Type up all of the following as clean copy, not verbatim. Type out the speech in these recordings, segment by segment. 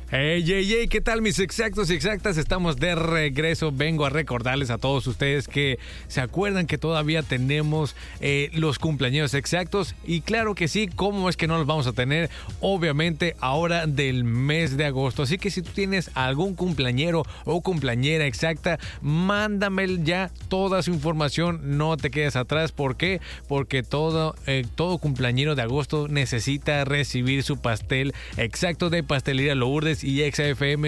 Hey, hey, hey, ¿qué tal mis exactos y exactas? Estamos de regreso. Vengo a recordarles a todos ustedes que se acuerdan que todavía tenemos los cumpleaños exactos. Y claro que sí, ¿cómo es que no los vamos a tener? Obviamente ahora del mes de agosto. Así que si tú tienes algún cumpleañero o cumpleañera exacta, mándame ya toda su información. No te quedes atrás. ¿Por qué? Porque todo cumpleañero de agosto necesita recibir su pastel exacto de Pastelería Lourdes y XFM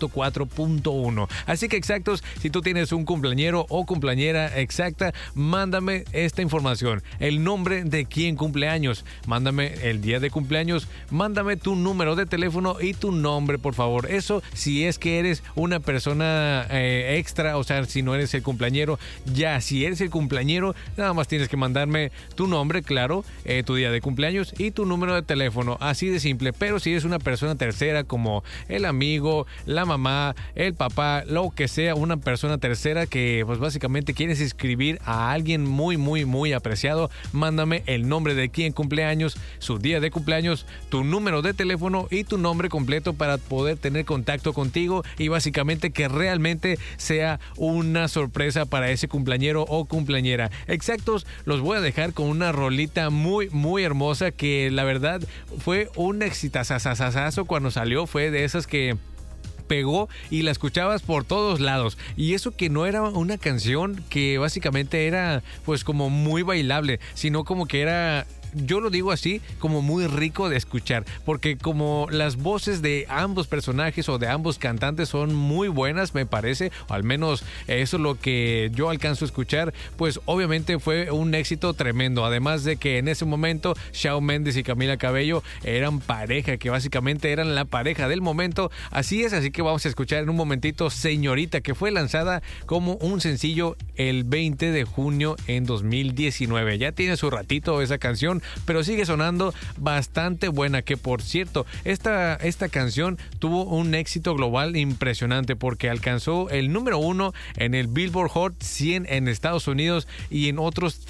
104.1. Así que exactos, si tú tienes un cumpleañero o cumpleañera exacta, mándame esta información, el nombre de quien cumple años, mándame el día de cumpleaños, mándame tu número de teléfono y tu nombre, por favor. Eso si es que eres una persona extra, o sea, si no eres el cumpleañero. Ya, si eres el cumpleañero, nada más tienes que mandarme tu nombre, claro, tu día de cumpleaños y tu número de teléfono, así de simple. Pero si eres una persona tercera como el amigo, la mamá, el papá, lo que sea, una persona tercera que pues básicamente quieres inscribir a alguien muy, muy, muy apreciado, mándame el nombre de quien cumpleaños, su día de cumpleaños, tu número de teléfono y tu nombre completo para poder tener contacto contigo y básicamente que realmente sea una sorpresa para ese cumpleañero o cumpleañera. Exactos, los voy a dejar con una rolita muy, muy hermosa que la verdad fue un exitazazazazo cuando salió. Fue de esas que pegó y la escuchabas por todos lados, y eso que no era una canción que básicamente era pues como muy bailable, sino como que era, yo lo digo así, como muy rico de escuchar, porque como las voces de ambos personajes o de ambos cantantes son muy buenas, me parece, o al menos eso es lo que yo alcanzo a escuchar, pues obviamente fue un éxito tremendo. Además de que en ese momento Shawn Mendes y Camila Cabello eran pareja, que básicamente eran la pareja del momento. Así es, así que vamos a escuchar en un momentito Señorita, que fue lanzada como un sencillo el 20 de junio en 2019. Ya tiene su ratito esa canción, pero sigue sonando bastante buena. Que por cierto, esta canción tuvo un éxito global impresionante porque alcanzó el número 1 en el Billboard Hot 100 en Estados Unidos y en otros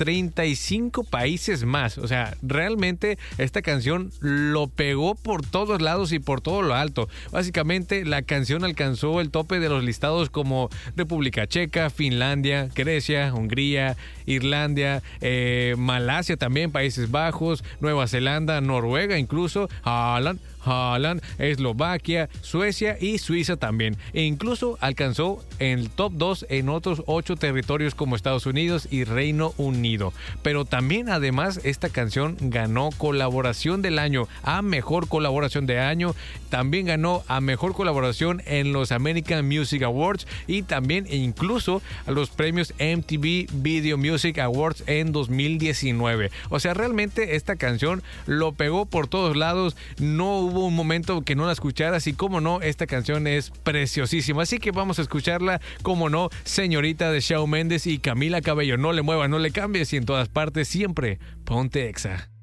35 países más. O sea, realmente esta canción lo pegó por todos lados y por todo lo alto. Básicamente la canción alcanzó el tope de los listados como República Checa, Finlandia, Grecia, Hungría, Irlanda, Malasia también, Países Bajos, Nueva Zelanda, Noruega, incluso Holland, Eslovaquia, Suecia y Suiza también. E incluso alcanzó el top 2 en otros 8 territorios como Estados Unidos y Reino Unido. Pero también además esta canción ganó colaboración del año a mejor colaboración de año. También ganó a mejor colaboración en los American Music Awards y también incluso a los premios MTV Video Music Awards en 2019. O sea, realmente esta canción lo pegó por todos lados. No hubo un momento que no la escucharas y como no, esta canción es preciosísima. Así que vamos a escucharla, como no, Señorita de Shawn Mendes y Camila Cabello. No le muevas, no le cambies y en todas partes siempre ponte Exa.